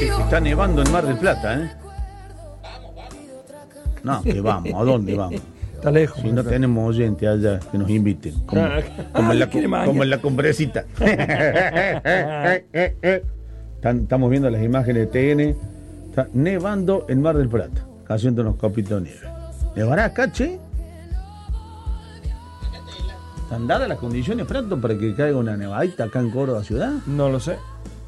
Che, que está nevando en Mar del Plata, ¿eh? No, que vamos, ¿a dónde vamos? Está lejos. Si no tenemos oyentes allá que nos inviten. Como en la cumbrecita. Estamos viendo las imágenes de TN. Está nevando en Mar del Plata, cayendo unos copitos de nieve. ¿Nevará acá, che? ¿Están dadas las condiciones pronto para que caiga una nevadita acá en Córdoba ciudad? No lo sé.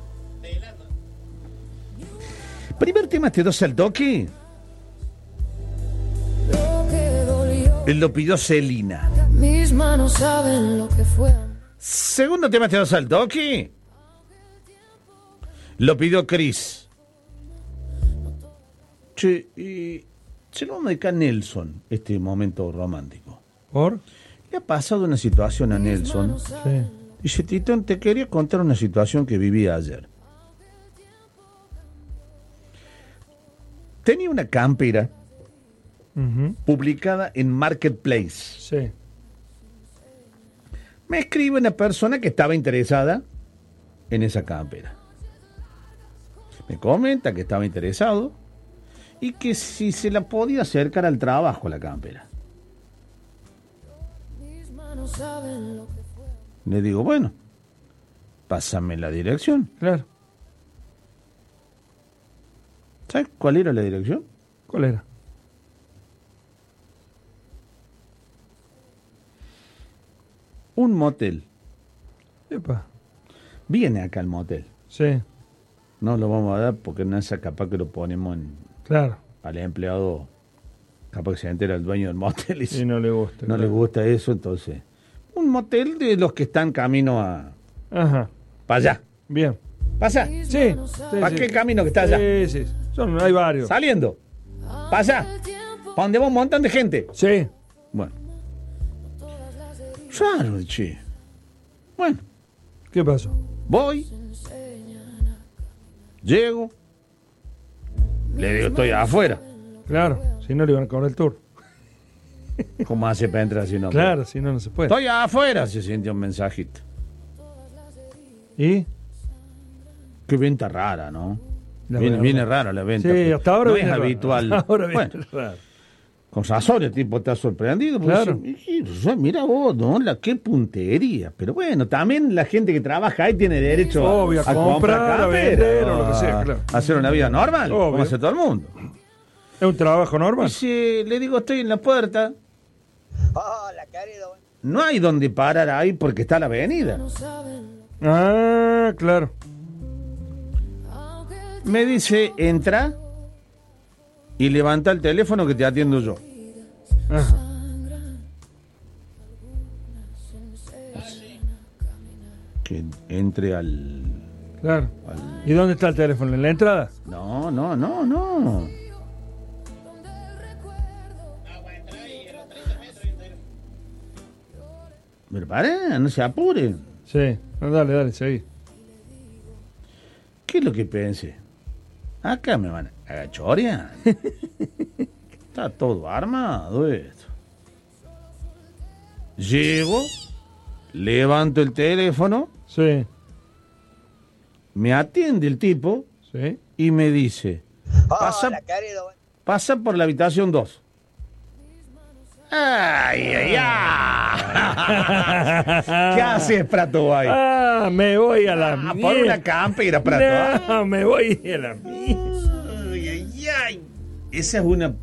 Primer tema, te dos al toque. Él lo pidió Celina. Mis manos saben lo que fue. Segundo tema, te dos al toque. Lo pidió Chris. Che, se lo vamos a dedicar a Nelson, este momento romántico. ¿Por? Le ha pasado una situación a Nelson. Sí. Dice, Tito, te quería contar una situación que viví ayer. Tenía una campera publicada en Marketplace. Sí. Me escribe una persona que estaba interesada en esa campera. Me comenta que estaba interesado y que si se la podía acercar al trabajo la campera. Le digo, bueno, pásame la dirección. Claro. ¿Sabes cuál era la dirección? ¿Cuál era? Un motel. Epa. Viene acá el motel. Sí. No lo vamos a dar porque no es capaz que lo ponemos Claro. al empleado. Capaz que se entera el dueño del motel y Y no le gusta. no claro. le gusta eso, entonces. Un motel de los que están camino a... Ajá. para allá. Bien. ¿Pasa? Sí. sí, ¿Para sí. qué camino que está allá? Sí, sí. Hay varios. Saliendo. ¿Para allá? ¿Para donde va un montón de gente? Sí. Bueno. Raro, che. Bueno, ¿Qué pasó? voy. Llego. Le digo, estoy afuera. Claro. Si no le iban a cobrar el tour. ¿Cómo hace para entrar si no? Claro, si no, no se puede. Estoy afuera, se siente un mensajito. ¿Y? Qué venta rara, ¿no? La Viene, verdad. viene rara la venta. Sí, hasta ahora no viene es raro. habitual. Hasta ahora viene Bueno, raro. con razón el tipo está sorprendido. Porque Claro. dice, mira vos, ¿no? Qué puntería. Pero bueno, también la gente que trabaja ahí tiene derecho Obvio, a comprar, a vender o lo que sea, claro. A hacer una vida normal, Obvio. como hace todo el mundo. ¿Es un trabajo normal? Dice, le digo, estoy en la puerta. Hola, querido. No hay donde parar ahí porque está la avenida. Ah, claro. Me dice, entra y levanta el teléfono que te atiendo yo. Ajá. Que entre al... Claro. ¿Y dónde está el teléfono? ¿En la entrada? No, no, no, no. Pero pará, no se apuren. Sí. No, dale, seguí. ¿Qué es lo que pensé? Acá me van a chorear. Está todo armado esto. Llego, levanto el teléfono, Sí. me atiende el tipo Sí. y me dice, Hola, querido. pasa por la habitación 2. ¡Ay, ay, ay! ¿Qué haces, Prato Bay? Ah, me voy a la Por mierda. una campera, Prato. No, me voy a la mierda. Ay, ay, ay. Esa es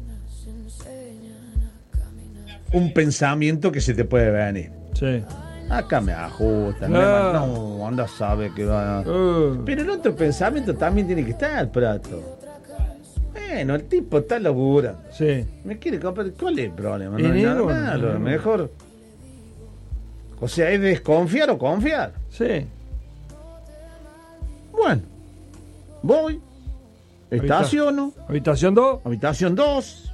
un pensamiento que se te puede venir. Sí. Acá me ajustan. Claro. No, anda sabe que va. Uh, Pero el otro pensamiento también tiene que estar, Prato. Bueno, el tipo está laburando. sí. Me quiere comprar. ¿Cuál es el problema? Y No hay nada ninguno, malo, a lo ninguno. mejor. O sea, es desconfiar o confiar. Sí. Bueno, voy, estaciono, Habitación 2. habitación 2.